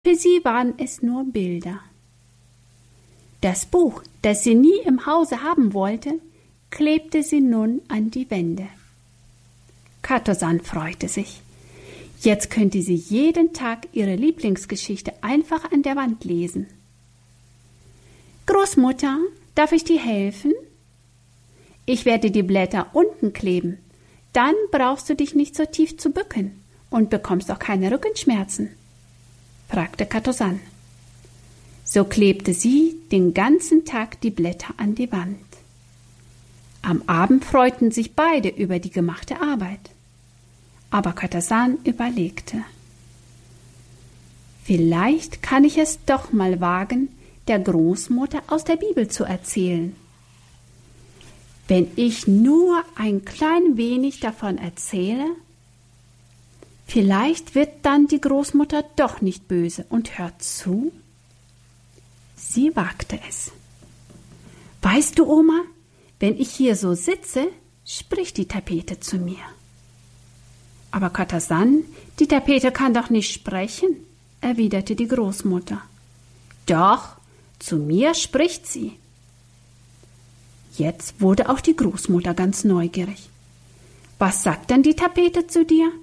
Für sie waren es nur Bilder. Das Buch, das sie nie im Hause haben wollte, klebte sie nun an die Wände. Kato-san freute sich. Jetzt könnte sie jeden Tag ihre Lieblingsgeschichte einfach an der Wand lesen. Großmutter, darf ich dir helfen? Ich werde die Blätter unten kleben. Dann brauchst du dich nicht so tief zu bücken und bekommst auch keine Rückenschmerzen, fragte Kato-san. So klebte sie den ganzen Tag die Blätter an die Wand. Am Abend freuten sich beide über die gemachte Arbeit. Aber Kato-san überlegte. Vielleicht kann ich es doch mal wagen, der Großmutter aus der Bibel zu erzählen. Wenn ich nur ein klein wenig davon erzähle, vielleicht wird dann die Großmutter doch nicht böse und hört zu. Sie wagte es. Weißt du, Oma, wenn ich hier so sitze, spricht die Tapete zu mir. Aber Kato-san, die Tapete kann doch nicht sprechen, erwiderte die Großmutter. Doch, zu mir spricht sie. Jetzt wurde auch die Großmutter ganz neugierig. Was sagt denn die Tapete zu dir?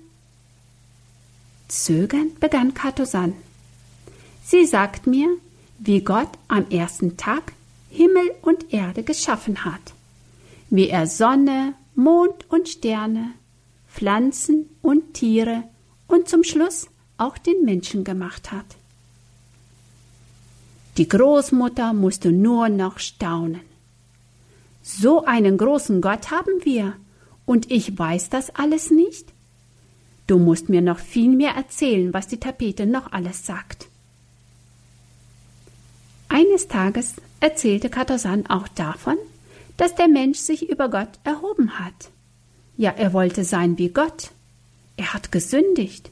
Zögernd begann Kato-san. Sie sagt mir, wie Gott am ersten Tag Himmel und Erde geschaffen hat, wie er Sonne, Mond und Sterne, Pflanzen und Tiere und zum Schluss auch den Menschen gemacht hat. Die Großmutter musste nur noch staunen. So einen großen Gott haben wir, und ich weiß das alles nicht? Du musst mir noch viel mehr erzählen, was die Tapete noch alles sagt. Eines Tages erzählte Kato-san auch davon, dass der Mensch sich über Gott erhoben hat. Ja, er wollte sein wie Gott. Er hat gesündigt.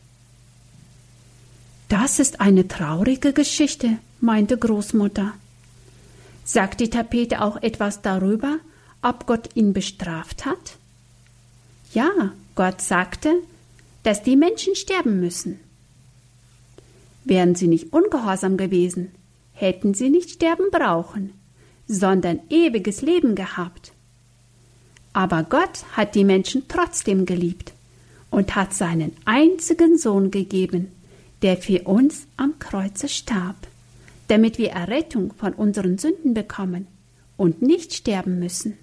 Das ist eine traurige Geschichte, meinte Großmutter. Sagt die Tapete auch etwas darüber, ob Gott ihn bestraft hat? Ja, Gott sagte, dass die Menschen sterben müssen. Wären sie nicht ungehorsam gewesen, hätten sie nicht sterben brauchen, sondern ewiges Leben gehabt. Aber Gott hat die Menschen trotzdem geliebt und hat seinen einzigen Sohn gegeben, der für uns am Kreuze starb, damit wir Errettung von unseren Sünden bekommen und nicht sterben müssen.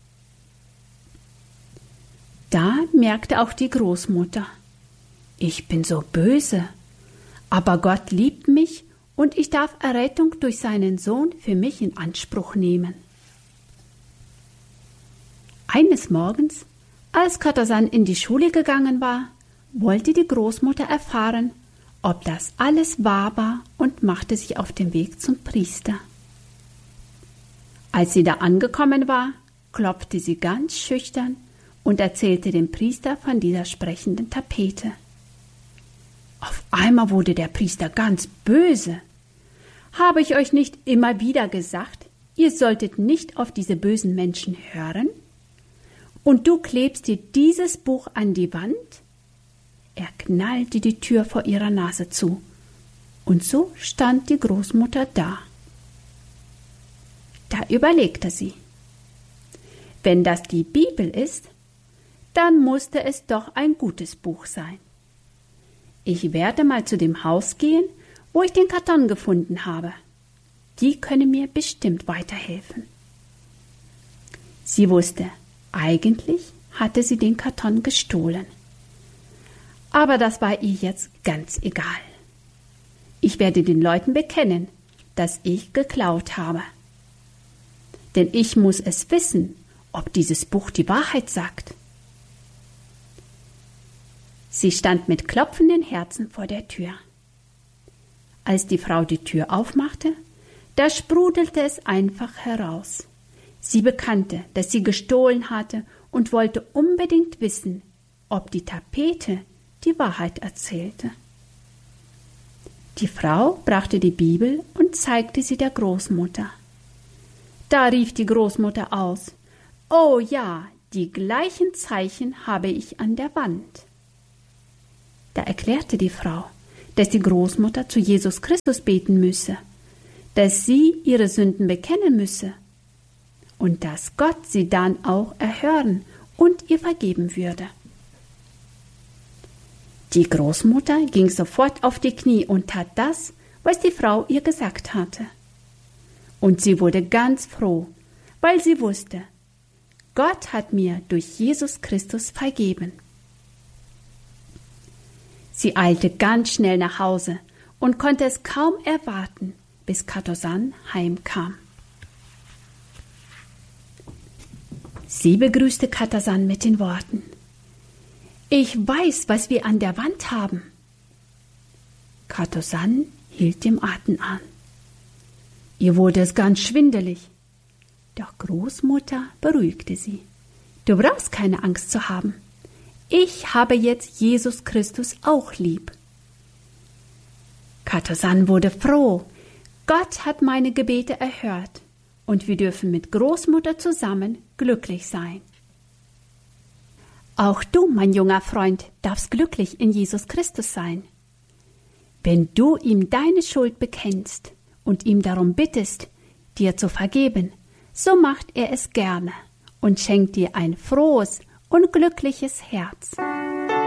Da merkte auch die Großmutter, ich bin so böse, aber Gott liebt mich und ich darf Errettung durch seinen Sohn für mich in Anspruch nehmen. Eines Morgens, als Kato-san in die Schule gegangen war, wollte die Großmutter erfahren, ob das alles wahr war und machte sich auf den Weg zum Priester. Als sie da angekommen war, klopfte sie ganz schüchtern und erzählte dem Priester von dieser sprechenden Tapete. Auf einmal wurde der Priester ganz böse. Habe ich euch nicht immer wieder gesagt, ihr solltet nicht auf diese bösen Menschen hören? Und du klebst dir dieses Buch an die Wand? Er knallte die Tür vor ihrer Nase zu. Und so stand die Großmutter da. Da überlegte sie. Wenn das die Bibel ist, dann musste es doch ein gutes Buch sein. Ich werde mal zu dem Haus gehen, wo ich den Karton gefunden habe. Die können mir bestimmt weiterhelfen. Sie wusste, eigentlich hatte sie den Karton gestohlen. Aber das war ihr jetzt ganz egal. Ich werde den Leuten bekennen, dass ich geklaut habe. Denn ich muss es wissen, ob dieses Buch die Wahrheit sagt. Sie stand mit klopfenden Herzen vor der Tür. Als die Frau die Tür aufmachte, da sprudelte es einfach heraus. Sie bekannte, dass sie gestohlen hatte und wollte unbedingt wissen, ob die Tapete die Wahrheit erzählte. Die Frau brachte die Bibel und zeigte sie der Großmutter. Da rief die Großmutter aus: »Oh ja, die gleichen Zeichen habe ich an der Wand.« Da erklärte die Frau, dass die Großmutter zu Jesus Christus beten müsse, dass sie ihre Sünden bekennen müsse und dass Gott sie dann auch erhören und ihr vergeben würde. Die Großmutter ging sofort auf die Knie und tat das, was die Frau ihr gesagt hatte. Und sie wurde ganz froh, weil sie wusste, Gott hat mir durch Jesus Christus vergeben. Sie eilte ganz schnell nach Hause und konnte es kaum erwarten, bis Katosan heimkam. Sie begrüßte Katosan mit den Worten: »Ich weiß, was wir an der Wand haben.« Katosan hielt den Atem an. Ihr wurde es ganz schwindelig. Doch Großmutter beruhigte sie. »Du brauchst keine Angst zu haben. Ich habe jetzt Jesus Christus auch lieb.« Katosan wurde froh. Gott hat meine Gebete erhört und wir dürfen mit Großmutter zusammen glücklich sein. Auch du, mein junger Freund, darfst glücklich in Jesus Christus sein. Wenn du ihm deine Schuld bekennst und ihm darum bittest, dir zu vergeben, so macht er es gerne und schenkt dir ein frohes und glückliches Herz.